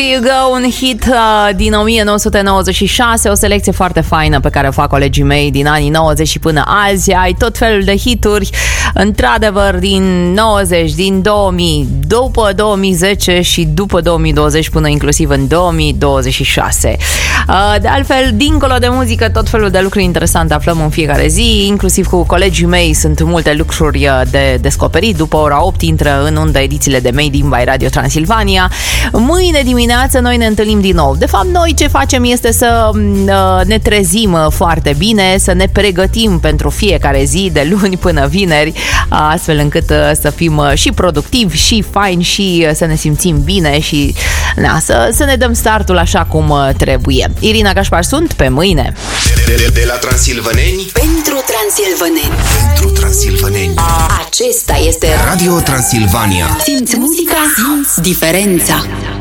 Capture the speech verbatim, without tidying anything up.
You Go, un hit uh, din nouăsprezece nouăzeci și șase, o selecție foarte faină pe care o fac colegii mei din anii nouăzeci și până azi. Ai tot felul de hituri, într-adevăr, din nouăzeci, din două mii, după două mii zece și după două mii douăzeci până inclusiv în două mii douăzeci și șase. Uh, de altfel, dincolo de muzică, tot felul de lucruri interesante aflăm în fiecare zi, inclusiv cu colegii mei sunt multe lucruri de descoperit. După ora opt intră în undă edițiile de Made in by Radio Transilvania. Mâine dimineață noi ne întâlnim din nou. De fapt, noi ce facem este să uh, ne trezim foarte bine, să ne pregătim pentru fiecare zi, de luni până vineri, astfel încât uh, să fim uh, și productivi, și faini, și uh, să ne simțim bine și na, să, să ne dăm startul așa cum uh, trebuie. Irina Gașpar sunt, pe mâine! De, de, de la Transilvaneni pentru Transilvaneni. Pentru Transilvaneni. Acesta este Radio Transilvania. Simți muzica, simți diferența.